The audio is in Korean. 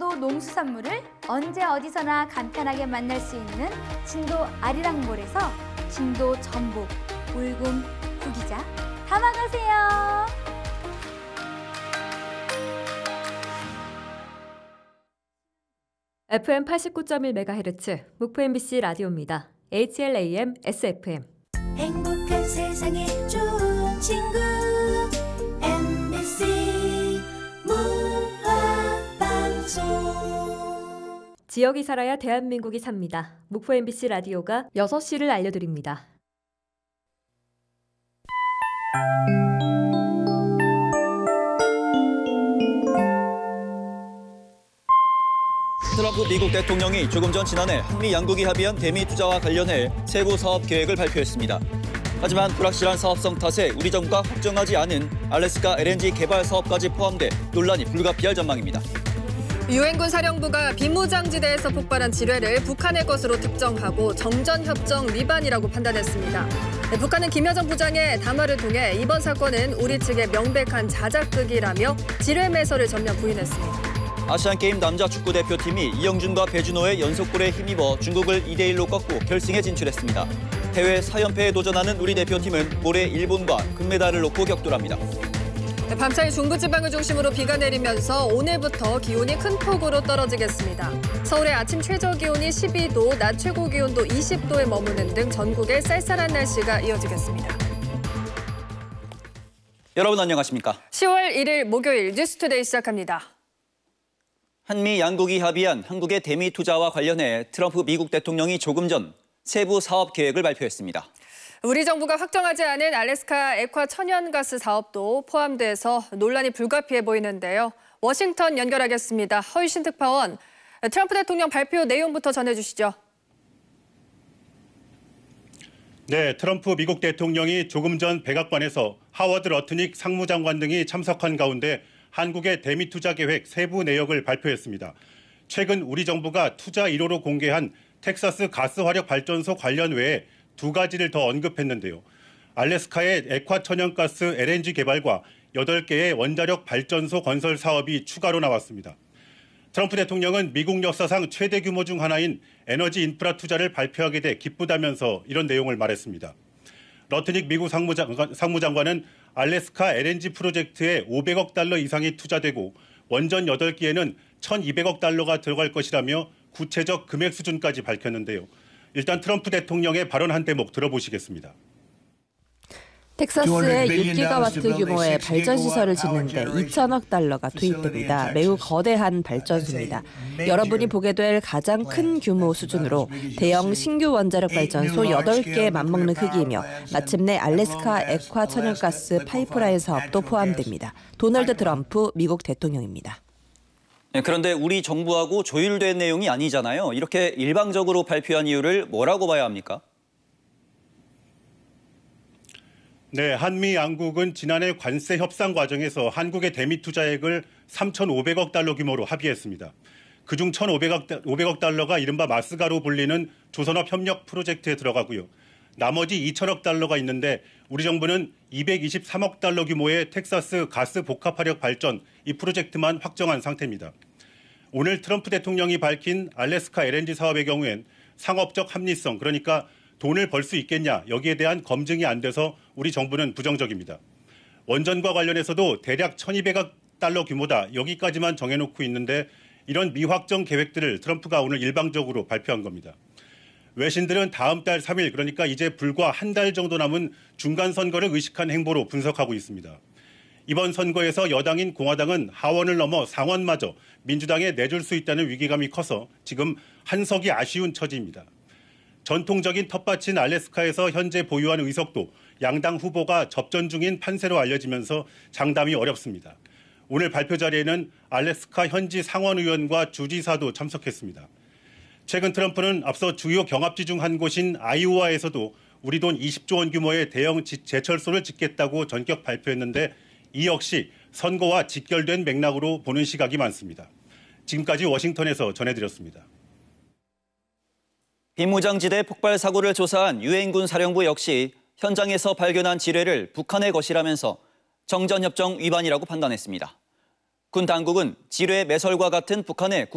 진도 농수산물을 언제 어디서나 간편하게 만날 수 있는 진도 아리랑몰에서 진도 전복, 울금, 구기자 담아가세요. FM 89.1MHz 목포 MBC 라디오입니다. HLAM SFM. 행복한 세상에 좋은 친구 MBC 문화방송. 지역이 살아야 대한민국이 삽니다. 목포 MBC 라디오가 6시를 알려드립니다. 트럼프 미국 대통령이 조금 전 지난해 한미 양국이 합의한 대미 투자와 관련해 세부 사업 계획을 발표했습니다. 하지만 불확실한 사업성 탓에 우리 정부가 확정하지 않은 알래스카 LNG 개발 사업까지 포함돼 논란이 불가피할 전망입니다. 유엔군 사령부가 비무장지대에서 폭발한 지뢰를 북한의 것으로 특정하고 정전협정 위반이라고 판단했습니다. 북한은 김여정 부장의 담화를 통해 이번 사건은 우리 측의 명백한 자작극이라며 지뢰 매설을 전면 부인했습니다. 아시안게임 남자 축구대표팀이 이영준과 배준호의 연속골에 힘입어 중국을 2대1로 꺾고 결승에 진출했습니다. 대회 4연패에 도전하는 우리 대표팀은 모레 일본과 금메달을 놓고 격돌합니다. 밤사이 중부지방을 중심으로 비가 내리면서 오늘부터 기온이 큰 폭으로 떨어지겠습니다. 서울의 아침 최저기온이 12도, 낮 최고기온도 20도에 머무는 등 전국에 쌀쌀한 날씨가 이어지겠습니다. 여러분 안녕하십니까? 10월 1일 목요일 뉴스투데이 시작합니다. 한미 양국이 합의한 한국의 대미 투자와 관련해 트럼프 미국 대통령이 조금 전 세부 사업 계획을 발표했습니다. 우리 정부가 확정하지 않은 알래스카 액화 천연가스 사업도 포함돼서 논란이 불가피해 보이는데요. 워싱턴 연결하겠습니다. 허유신 특파원, 트럼프 대통령 발표 내용부터 전해주시죠. 네, 트럼프 미국 대통령이 조금 전 백악관에서 하워드 러트닉 상무장관 등이 참석한 가운데 한국의 대미 투자 계획 세부 내역을 발표했습니다. 최근 우리 정부가 투자 1호로 공개한 텍사스 가스화력 발전소 관련 외에 두 가지를 더 언급했는데요. 알래스카의 액화 천연가스 LNG 개발과 8개의 원자력 발전소 건설 사업이 추가로 나왔습니다. 트럼프 대통령은 미국 역사상 최대 규모 중 하나인 에너지 인프라 투자를 발표하게 돼 기쁘다면서 이런 내용을 말했습니다. 러트닉 미국 상무장관은 알래스카 LNG 프로젝트에 500억 달러 이상이 투자되고 원전 8기에는 1,200억 달러가 들어갈 것이라며 구체적 금액 수준까지 밝혔는데요. 일단 트럼프 대통령의 발언 한 대목 들어보시겠습니다. 텍사스에 6기가와트 규모의 발전시설을 짓는데 2천억 달러가 투입됩니다. 매우 거대한 발전소입니다. 여러분이 보게 될 가장 큰 규모 수준으로 대형 신규 원자력 발전소 8개에 맞먹는 크기이며 마침내 알래스카 액화 천연가스 파이프라인 사업도 포함됩니다. 도널드 트럼프 미국 대통령입니다. 그런데 우리 정부하고 조율된 내용이 아니잖아요. 이렇게 일방적으로 발표한 이유를 뭐라고 봐야 합니까? 네, 한미 양국은 지난해 관세 협상 과정에서 한국의 대미 투자액을 3,500억 달러 규모로 합의했습니다. 그중 1,500억 달러가 이른바 마스가로 불리는 조선업 협력 프로젝트에 들어가고요. 나머지 2천억 달러가 있는데 우리 정부는 223억 달러 규모의 텍사스 가스 복합화력 발전 이 프로젝트만 확정한 상태입니다. 오늘 트럼프 대통령이 밝힌 알래스카 LNG 사업의 경우엔 상업적 합리성, 그러니까 돈을 벌 수 있겠냐 여기에 대한 검증이 안 돼서 우리 정부는 부정적입니다. 원전과 관련해서도 대략 1,200억 달러 규모다 여기까지만 정해놓고 있는데 이런 미확정 계획들을 트럼프가 오늘 일방적으로 발표한 겁니다. 외신들은 다음 달 3일 그러니까 이제 불과 한 달 정도 남은 중간 선거를 의식한 행보로 분석하고 있습니다. 이번 선거에서 여당인 공화당은 하원을 넘어 상원마저 민주당에 내줄 수 있다는 위기감이 커서 지금 한석이 아쉬운 처지입니다. 전통적인 텃밭인 알래스카에서 현재 보유한 의석도 양당 후보가 접전 중인 판세로 알려지면서 장담이 어렵습니다. 오늘 발표 자리에는 알래스카 현지 상원 의원과 주지사도 참석했습니다. 최근 트럼프는 앞서 주요 경합지 중 한 곳인 아이오와에서도 우리 돈 20조 원 규모의 대형 제철소를 짓겠다고 전격 발표했는데 이 역시 선거와 직결된 맥락으로 보는 시각이 많습니다. 지금까지 워싱턴에서 전해드렸습니다. 비무장지대 폭발 사고를 조사한 유엔군 사령부 역시 현장에서 발견한 지뢰를 북한의 것이라면서 정전협정 위반이라고 판단했습니다. 군 당국은 지뢰 매설과 같은 북한의